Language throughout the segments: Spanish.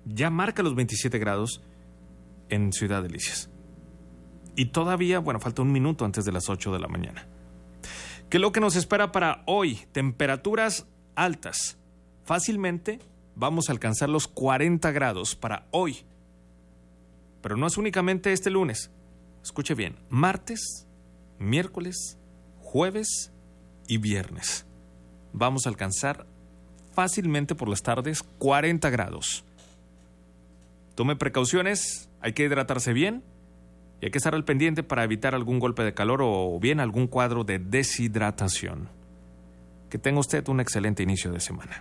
ya marca los 27 grados en Ciudad Delicias. Y todavía, falta un minuto antes de las 8 de la mañana. ¿Qué es lo que nos espera para hoy? Temperaturas altas. Fácilmente vamos a alcanzar los 40 grados para hoy. Pero no es únicamente este lunes. Escuche bien, martes, miércoles, jueves y viernes. Vamos a alcanzar fácilmente por las tardes 40 grados. Tome precauciones, hay que hidratarse bien y hay que estar al pendiente para evitar algún golpe de calor o bien algún cuadro de deshidratación. Que tenga usted un excelente inicio de semana.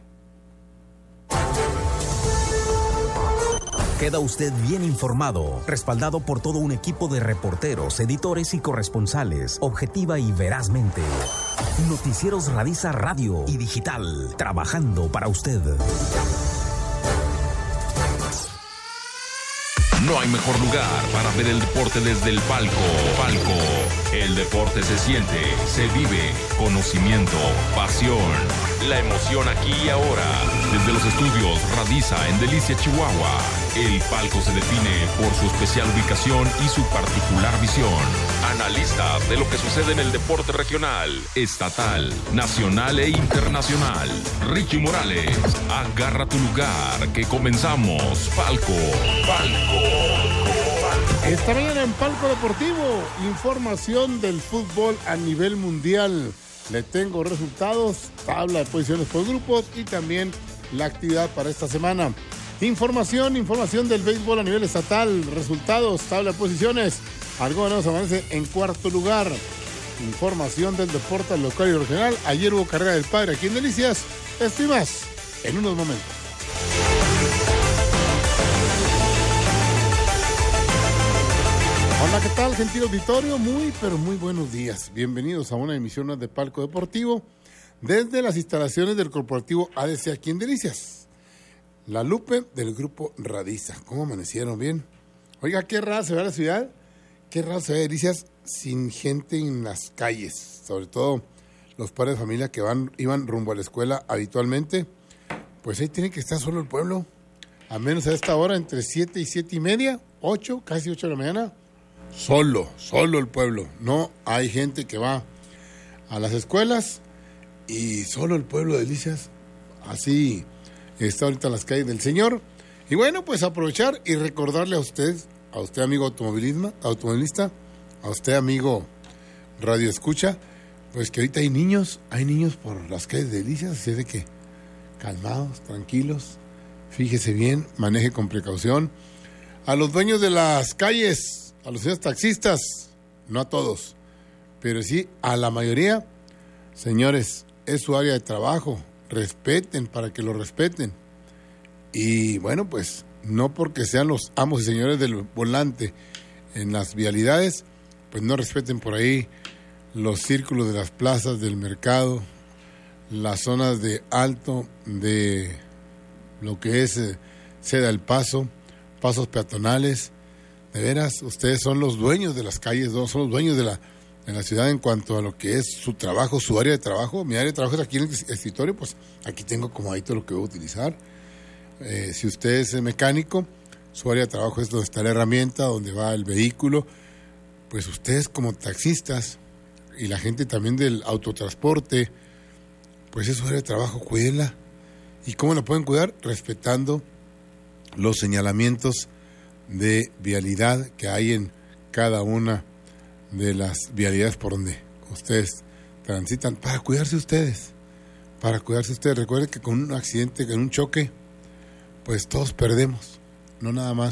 Queda usted bien informado, respaldado por todo un equipo de reporteros, editores y corresponsales, objetiva y verazmente. Noticieros Radisa Radio y Digital, trabajando para usted. No hay mejor lugar para ver el deporte desde el palco. El deporte se siente, se vive, conocimiento, pasión. La emoción aquí y ahora. Desde los estudios Radisa en Delicia, Chihuahua. El palco se define por su especial ubicación y su particular visión. Analistas de lo que sucede en el deporte regional, estatal, nacional e internacional. Richie Morales, agarra tu lugar que comenzamos. Palco. Esta mañana en Palco Deportivo, información del fútbol a nivel mundial. Le tengo resultados, tabla de posiciones por grupos y también la actividad para esta semana. Información del béisbol a nivel estatal, resultados, tabla de posiciones. Argonaut amanece en cuarto lugar. Información del deporte local y regional. Ayer hubo carrera del padre aquí en Delicias. Esto y más en unos momentos. Hola, ¿qué tal, gentil auditorio? Muy buenos días. Bienvenidos a una emisión de Palco Deportivo desde las instalaciones del corporativo ADC aquí en Delicias. La Lupe del grupo Radisa. ¿Cómo amanecieron? Bien. Oiga, qué raro se ve la ciudad. Qué raro se ve Delicias sin gente en las calles. Sobre todo los padres de familia que iban rumbo a la escuela habitualmente. Pues ahí tiene que estar solo el pueblo. A menos a esta hora, entre 7 y 7 y media, 8, casi 8 de la mañana. Solo el pueblo. No hay gente que va a las escuelas y solo el pueblo de Delicias. Así está ahorita en las calles del Señor. Y bueno, pues aprovechar y recordarle a usted amigo automovilista, a usted amigo radio escucha, pues que ahorita hay niños por las calles de Delicias, así de que calmados, tranquilos, fíjese bien, maneje con precaución. A los dueños de las calles, a los señores taxistas, no a todos, pero sí a la mayoría, señores, es su área de trabajo, respeten para que lo respeten. Y bueno, pues no porque sean los amos y señores del volante en las vialidades, pues no respeten por ahí los círculos de las plazas del mercado, las zonas de alto, de lo que es Ceda el Paso, pasos peatonales. De veras, ustedes son los dueños de las calles, ¿no? Son los dueños de la ciudad en cuanto a lo que es su trabajo, su área de trabajo. Mi área de trabajo es aquí en el escritorio, pues aquí tengo acomodadito lo que voy a utilizar. Si usted es mecánico, su área de trabajo es donde está la herramienta, donde va el vehículo. Pues ustedes como taxistas y la gente también del autotransporte, pues es su área de trabajo, cuídenla. ¿Y cómo la pueden cuidar? Respetando los señalamientos de vialidad que hay en cada una de las vialidades por donde ustedes transitan, para cuidarse ustedes. Recuerden que con un accidente, con un choque, pues todos perdemos. No hay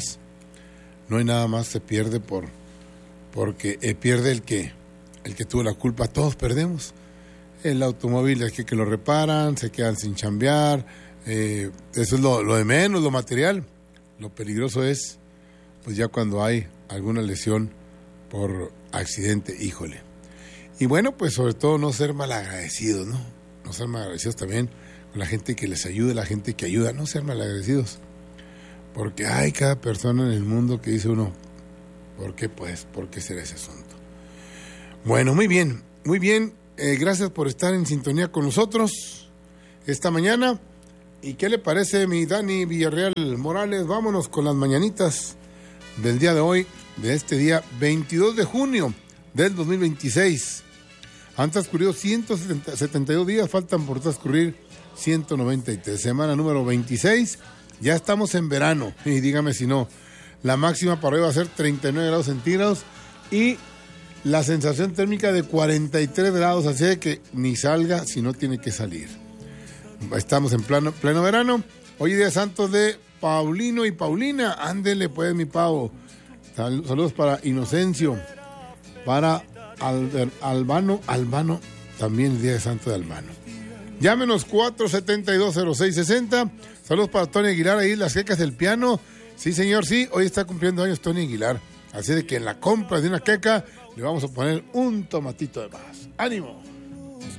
nada más se pierde porque pierde el que tuvo la culpa. Todos perdemos. El automóvil es que lo reparan, se quedan sin chambear, eso es lo de menos, lo material. Lo peligroso es pues ya cuando hay alguna lesión por accidente, híjole. Y bueno, pues sobre todo no ser malagradecidos, ¿no? No ser malagradecidos también con la gente que les ayuda, la gente que ayuda, no ser malagradecidos. Porque hay cada persona en el mundo que dice uno, ¿por qué pues? ¿Por qué será ese asunto? Bueno, muy bien. Gracias por estar en sintonía con nosotros esta mañana. ¿Y qué le parece, mi Dani Villarreal Morales? Vámonos con las mañanitas del día de hoy, de este día 22 de junio del 2026. Han transcurrido 172 días, faltan por transcurrir 193. Semana número 26, ya estamos en verano. Y dígame si no, la máxima para hoy va a ser 39 grados centígrados y la sensación térmica de 43 grados, así de que ni salga si no tiene que salir. Estamos en pleno verano. Hoy día santos de Paulino y Paulina. Ándele pues, mi Pau. Saludos para Inocencio, para Albano, también el día de santo de Albano. Llámenos 472-0660. Saludos para Tony Aguilar, ahí las quecas del piano. Sí, señor, sí, hoy está cumpliendo años Tony Aguilar. Así de que en la compra de una queca le vamos a poner un tomatito de más. ¡Ánimo!